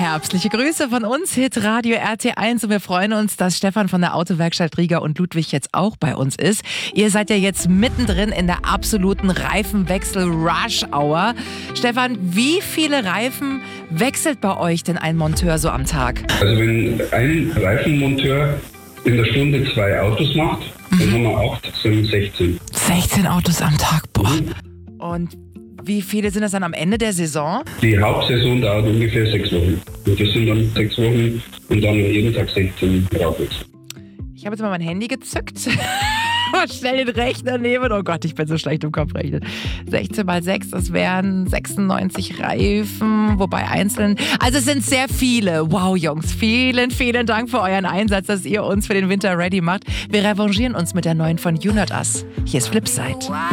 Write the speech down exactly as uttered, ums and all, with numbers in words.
Herzliche Grüße von uns, Hit Radio R T eins, und wir freuen uns, dass Stefan von der Autowerkstatt Rieger und Ludwig jetzt auch bei uns ist. Ihr seid ja jetzt mittendrin in der absoluten Reifenwechsel-Rush-Hour. Stefan, wie viele Reifen wechselt bei euch denn ein Monteur so am Tag? Also wenn ein Reifenmonteur in der Stunde zwei Autos macht, mhm. dann haben wir acht, sind sechzehn. sechzehn Autos am Tag, boah. Mhm. Und wie viele sind das dann am Ende der Saison? Die Hauptsaison dauert ungefähr sechs Wochen. Und das sind dann sechs Wochen und dann jeden Tag sechzehn Radwechsel. Ich habe jetzt mal mein Handy gezückt. Mal schnell den Rechner nehmen. Oh Gott, ich bin so schlecht im Kopf rechnen. sechzehn mal sechs, das wären sechsundneunzig Reifen, wobei einzeln. Also es sind sehr viele. Wow, Jungs, vielen, vielen Dank für euren Einsatz, dass ihr uns für den Winter ready macht. Wir revanchieren uns mit der neuen von You Not Us. Hier ist Flipside.